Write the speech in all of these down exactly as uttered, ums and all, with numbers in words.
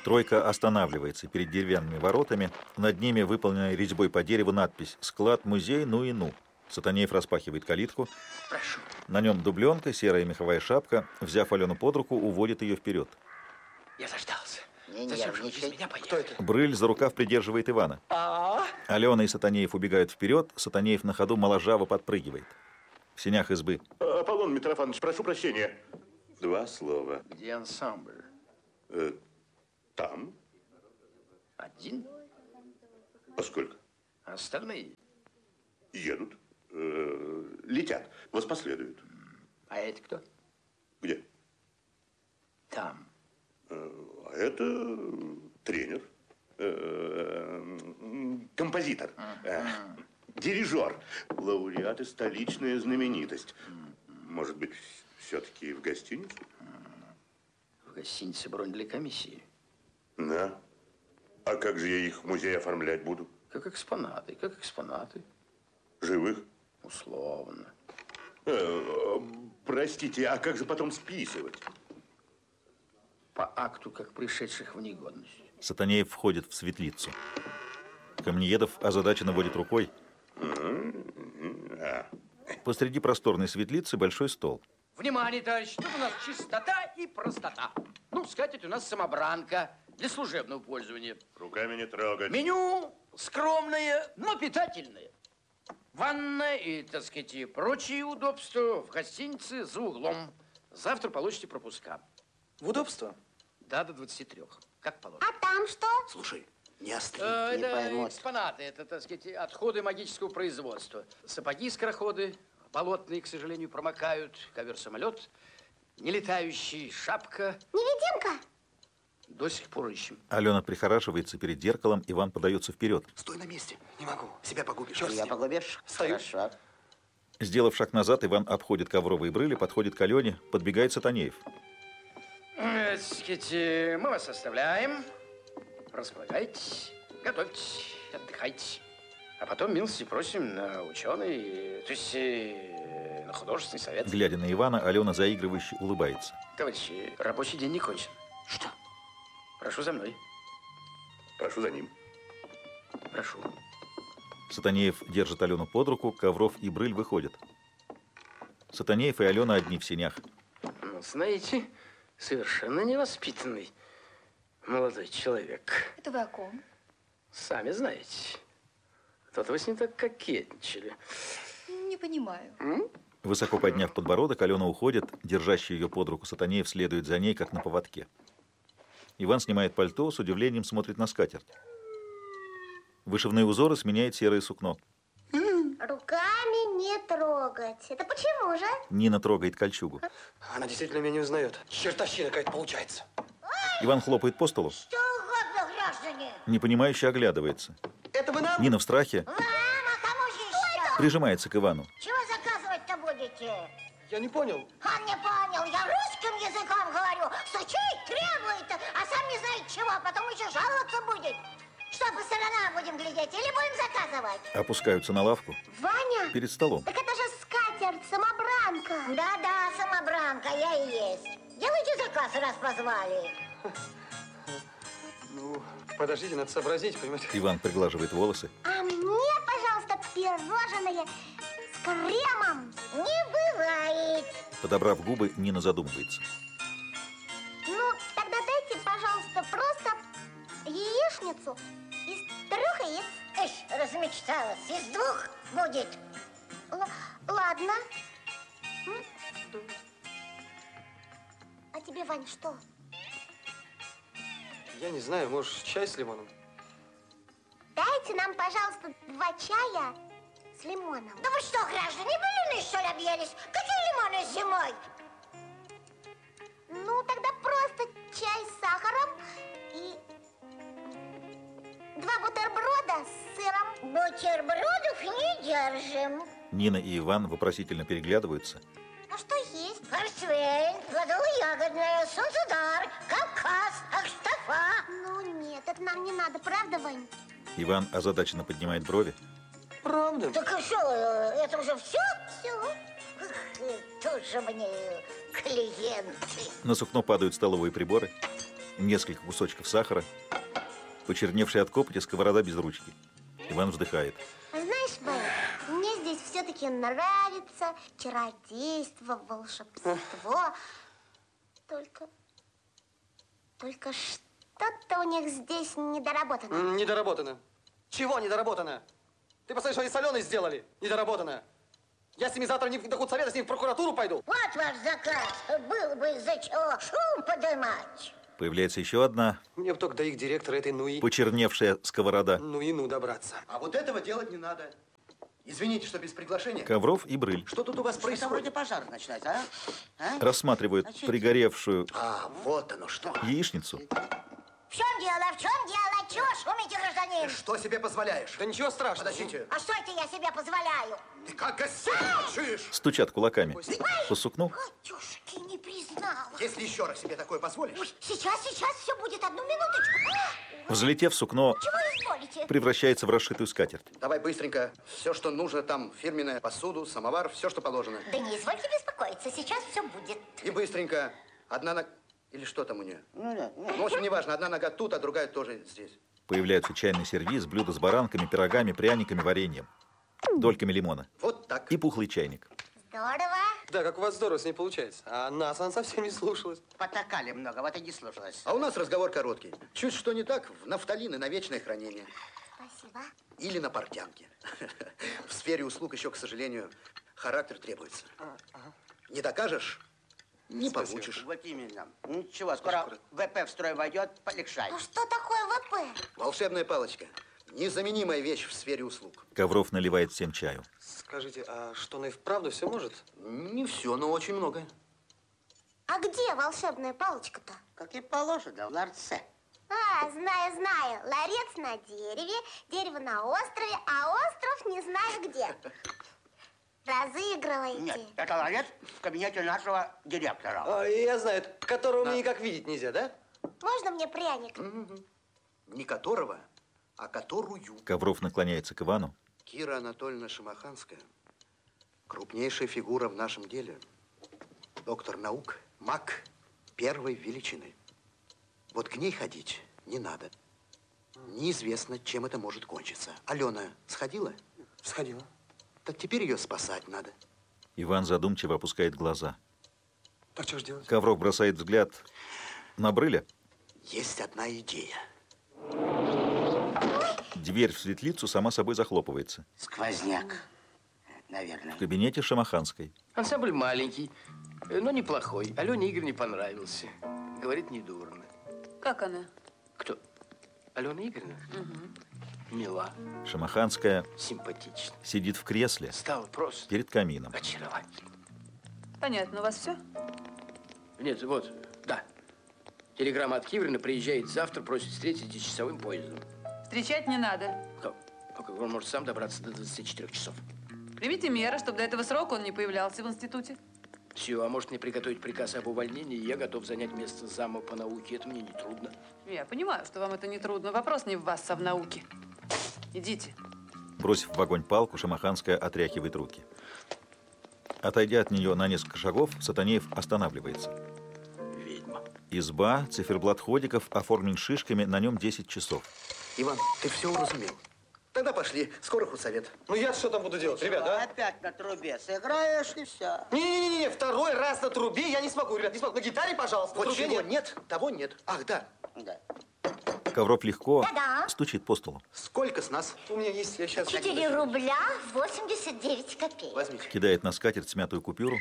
Тройка останавливается перед деревянными воротами. Над ними выполнена резьбой по дереву надпись «Склад-музей, ну и ну». Сатанеев распахивает калитку. Прошу. На нем дубленка, серая меховая шапка. Взяв Алену под руку, уводит ее вперед. Я заждался. Не Зачем же вы нервничай. без меня поехали? Кто это? Брыль за рукав придерживает Ивана. А, Алена и Сатанеев убегают вперед. Сатанеев на ходу моложаво подпрыгивает. В сенях избы. Аполлон Митрофанович, прошу прощения. Два слова. где ансамбль? Э, там? Один? А сколько? А остальные? Едут. Э, летят. Вас последуют. А это кто? Где? Там. Э, а это тренер. Э, композитор. Э, дирижер. Лауреат и столичная знаменитость. Может быть, все-таки в гостиницу? В гостинице бронь для комиссии. Да. А как же я их в музей оформлять буду? Как экспонаты, как экспонаты. Живых? Условно. Э, простите, а как же потом списывать? По акту, как пришедших в негодность. Сатанеев входит в светлицу. Камнеедов озадаченно водит рукой. Посреди просторной светлицы большой стол. Внимание, товарищи, тут у нас чистота и простота. Ну, скатерть у нас самобранка для служебного пользования. Руками не трогать. Меню скромное, но питательное. Ванная и, так сказать, и прочие удобства в гостинице за углом. Завтра получите пропуска. В удобство? Да, до двадцати трёх. Как положено. А там что? Слушай, не остынь. Э, не это поймут. экспонаты, это, так сказать, отходы магического производства. Сапоги, скороходы, болотные, к сожалению, промокают, ковер-самолет, нелетающий, шапка. Невидимка? До сих пор ищем. Алена прихорашивается перед зеркалом, Иван подается вперед. Стой на месте. Не могу. Себя погубишь. Меня погубишь? Стою. Хорошо. Сделав шаг назад, Иван обходит ковровые брыли, подходит к Алене, подбегает Сатанеев. Э, так сказать, э, мы вас оставляем. Располагайтесь, готовьтесь, отдыхайте. А потом милости просим на ученый, то есть э, на художественный совет. Глядя на Ивана, Алена заигрывающе улыбается. Товарищи, рабочий день не кончен. Что? Прошу за мной. Прошу за ним. Прошу. Сатанеев держит Алену под руку, Ковров и Брыль выходят. Сатанеев и Алена одни в сенях. Ну, знаете, совершенно невоспитанный молодой человек. Это вы о ком? Сами знаете. Тот вы с ним так кокетничали. Не понимаю. М? Высоко подняв подбородок, Алена уходит, держащий ее под руку Сатанеев следует за ней, как на поводке. Иван снимает пальто, с удивлением смотрит на скатерть. Вышивные узоры сменяет серое сукно. Руками не трогать. Это почему же? Нина трогает кольчугу. Она действительно меня не узнает. Чертовщина какая-то получается. Иван хлопает по столу, Что угодно, граждане. непонимающе оглядывается. Это вы нам? Нина в страхе Вам, а кому же еще? прижимается к Ивану. Чего заказывать-то будете? Я не понял. Он не понял, я русским языком говорю. Стучит, требует, а сам не знает чего, потом еще жаловаться будет. Что, по сторонам будем глядеть или будем заказывать? Опускаются на лавку Ваня? перед столом. Так это же скатерть, самобранка. Да-да, самобранка, я и есть. Делайте заказ, раз позвали. Ну, подождите, надо сообразить, понимаете? Иван приглаживает волосы. А мне, пожалуйста, пирожное с кремом. Не бывает. Подобрав губы, Нина задумывается. Ну, тогда дайте, пожалуйста, просто яичницу из трех яиц. Эш, размечталась. Из двух будет. Л- ладно. М? А тебе, Вань, что? Я не знаю, может, чай с лимоном? Дайте нам, пожалуйста, два чая с лимоном. Да вы что, граждане, былины, что ли, объелись? Какие лимоны зимой? Ну, тогда просто чай с сахаром и два бутерброда с сыром. Бутербродов не держим. Нина и Иван вопросительно переглядываются. А что есть? Портвейн, плодово-ягодная, солнцедар, Кавказ, Акштафа. Ну нет, это нам не надо, правда, Вань? Иван озадаченно поднимает брови. Правда? Так и что, это уже все? Все. Тут же мне клиенты. На сукно падают столовые приборы. Несколько кусочков сахара. Почерневшая от копоти сковорода без ручки. Иван вздыхает. Знаешь, Борис, мне здесь все-таки нравится чародейство, волшебство. Только, только что-то у них здесь недоработано. Недоработано. Чего недоработано? Ты посмотри, что они с Аленой сделали. Недоработано. Я с ними завтра не в худсовет, а с ними в прокуратуру пойду. Вот ваш заказ. Было бы из-за чего шум поднимать. Появляется еще одна Мне бы только до их директора этой Нуи. почерневшая сковорода. Ну и ну добраться. А вот этого делать не надо. Извините, что без приглашения. Ковров и Брыль Что тут у вас Что-то вроде происходит? пожар начинается, а? а? рассматривают пригоревшую А, вот оно что. яичницу. В чем дело? В чем дело? Чего шумите, гражданин? Что себе позволяешь? Да ничего страшного. Подождите. А что это я себе позволяю? Ты как гостишь? Стучат кулаками по сукну. Батюшки, не признала. Если еще раз себе такое позволишь. Ой, сейчас, сейчас все будет. Одну минуточку. Взлетев, сукно Чего изволите? превращается в расшитую скатерть. Давай быстренько. Все, что нужно там, фирменная посуду, самовар, все, что положено. Да не извольте беспокоиться, сейчас все будет. И быстренько. Одна нога... Или что там у нее? Ну да. Ну, в общем, неважно. Одна нога тут, а другая тоже здесь. Появляются чайный сервиз, блюда с баранками, пирогами, пряниками, вареньем, дольками лимона Вот так. и пухлый чайник. Здорово. Да, как у вас здорово с ней получается. А нас она совсем не слушалась. Потакали много, вот и не слушалась. А у нас разговор короткий. Чуть что не так, в нафталин и на вечное хранение. Спасибо. Или на портянке. В сфере услуг еще, к сожалению, характер требуется. Не докажешь — не получишь. Вот именно. Ничего, скоро ВП в строй войдет, полегшай. Ну что такое ВП? Волшебная палочка. Незаменимая вещь в сфере услуг. Ковров наливает всем чаю. Скажите, а что она и вправду все может? Не все, но очень многое. А где волшебная палочка-то? Как и положено, в ларце. А, знаю, знаю. Ларец на дереве, дерево на острове, а остров не знаю где. Разыгрываете? Нет, это ларец в кабинете нашего директора. А, я знаю, которого мне никак видеть нельзя, да? Можно мне пряник? Не которого, а которую. Ковров наклоняется к Ивану. Кира Анатольевна Шамаханская. Крупнейшая фигура в нашем деле. Доктор наук, маг первой величины. Вот к ней ходить не надо. Неизвестно, чем это может кончиться. Алена сходила? Сходила. Так теперь ее спасать надо. Иван задумчиво опускает глаза. Так что ж делать? Ковров бросает взгляд на Брыля. Есть одна идея. Дверь в светлицу сама собой захлопывается. Сквозняк, наверное. В кабинете Шамаханской. Ансамбль маленький, но неплохой. Алене Игорь не понравился. Говорит, недурно. Как она? Кто? Алена Игоревна? Мила, Шамаханская симпатична. сидит в кресле Стало просто перед камином. очаровательно. Понятно, у вас все? Нет, вот, да. Телеграмма от Киврина: приезжает завтра, просит встретить десятичасовым поездом. Встречать не надо. Как? А как он может сам добраться до двадцати четырёх часов? Примите меры, чтобы до этого срока он не появлялся в институте. Все, а может мне приготовить приказ об увольнении, и я готов занять место зама по науке. Это мне не трудно. Я понимаю, что вам это не трудно. Вопрос не в вас, а в науке. Идите. Бросив в огонь палку, Шамаханская отряхивает руки. Отойдя от нее на несколько шагов, Сатанеев останавливается. Ведьма. Изба, циферблат ходиков оформлен шишками, на нем десять часов. Иван, ты все уразумел? Тогда пошли. Скоро худсовет. Ну я что там буду делать, ребят, а? Опять на трубе сыграешь и все. Не-не-не, второй раз на трубе я не смогу, ребят, не смогу. На гитаре, пожалуйста, на Вот трубе чего нет. нет, того нет. Ах, да. Да. Ковров легко Да-да. стучит по столу. Сколько с нас? У меня есть, я сейчас... Четыре рубля восемьдесят девять копеек. Возьмите. Кидает на скатерть смятую купюру.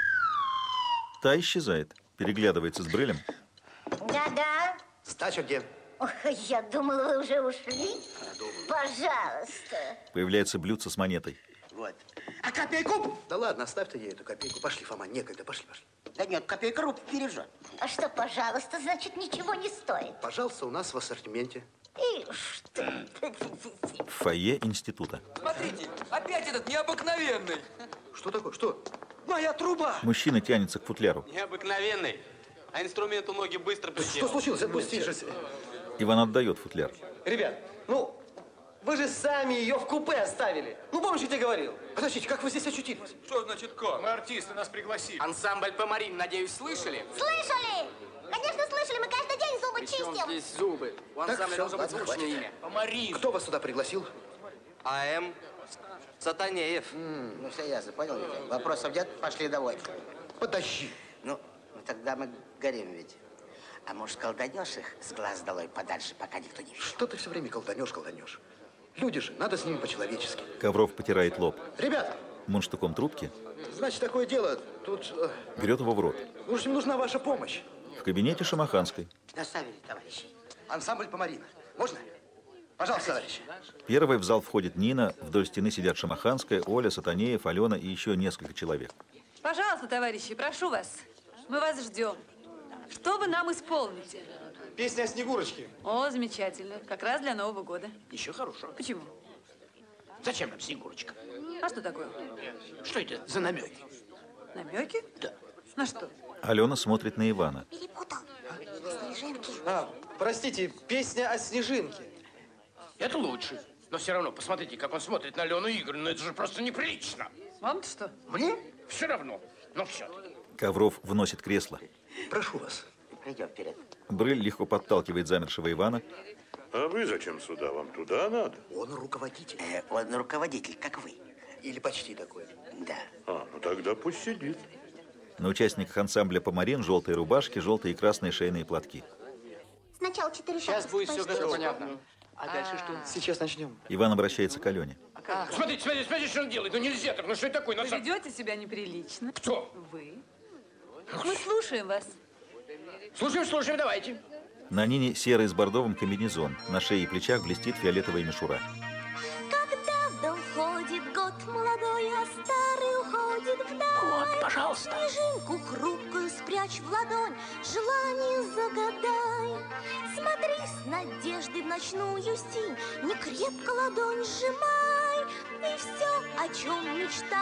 Та исчезает. Переглядывается с Брылем. Да-да. Сдача где? Ох, я думала, вы уже ушли. Пожалуйста. Появляется блюдце с монетой. Вот. А копейку? Да ладно, оставь ты ей эту копейку. Пошли, Фома, некогда. Пошли, пошли. Да нет, копейка рубль бережет. А что, пожалуйста, значит, ничего не стоит. Пожалуйста, у нас в ассортименте. Ишь ты. В фойе института. Смотрите, опять этот необыкновенный. Что такое? Что? Моя труба! Мужчина тянется к футляру. Необыкновенный. А инструмент у ноги быстро Что присел. случилось? Отпусти же. Иван отдает футляр. Ребят, ну, вы же сами ее в купе оставили. Ну, помнишь, я тебе говорил? Подождите, как вы здесь очутились? Что значит как? Мы артисты, нас пригласили. Ансамбль Помарин, надеюсь, слышали? Слышали? Конечно, слышали. Мы каждый день зубы систему. зубы. У Так, ансамбля всё, должно быть ладно, звучное хватит. имя. Марин. Кто вас сюда пригласил? АМ Сатанеев. Ну, все ясно, понял? Вопросов нет, пошли домой. Подожди. Ну, ну, тогда мы горим ведь. А может, колданешь их с глаз долой подальше, пока никто не видит? Что ты все время колданешь, колданешь? Люди же, надо с ними по-человечески. Ковров потирает лоб. Ребята, Мундштуком трубки значит, такое дело. Тут, э, берет его в рот. уж им нужна ваша помощь. В кабинете Шамаханской. Доставили, товарищи. Ансамбль Помарина. Можно? Пожалуйста, товарищи. Первой в зал входит Нина. Вдоль стены сидят Шамаханская, Оля, Сатанеев, Алена и еще несколько человек. Пожалуйста, товарищи, прошу вас. Мы вас ждем. Что вы нам исполните? Песня о Снегурочке. О, замечательно. Как раз для Нового года. Еще хорошо. Почему? Зачем нам Снегурочка? А что такое? Что это за намеки? Намеки? Да. На что? Алена смотрит на Ивана. Перепутал. Снежинки. А, простите, песня о Снежинке. Это лучше. Но все равно, посмотрите, как он смотрит на Лену Игоревну. Это же просто неприлично. Вам-то что? Мне? Все равно. Ну все. Ковров вносит кресло. Прошу вас. Пройдем вперед. Брыль легко подталкивает замершего Ивана. А вы зачем сюда? Вам туда надо? Он руководитель. Э, он руководитель, как вы. Или почти такой. Да. А, ну тогда пусть сидит. На участниках ансамбля «Помарин» желтые рубашки, желтые и красные шейные платки. Сначала четыре Сейчас шага будет все спустись. готово. Понятно. А дальше что? Сейчас начнем. Иван обращается к Алене. Смотрите, смотрите, смотрите, что он делает. Ну нельзя так. Ну что это такое? На Вы самом- ведете себя неприлично. Кто? Вы. Мы слушаем вас. Слушаем, слушаем, давайте. На Нине серый с бордовым комбинезон. На шее и плечах блестит фиолетовая мишура. Когда в дом входит год молодой, а старый уходит вдаль. Вот, пожалуйста. Снежинку хрупкую спрячь в ладонь, желание загадай. Смотри с надеждой в ночную синь, не крепко ладонь сжимай. И все, о чем мечтал.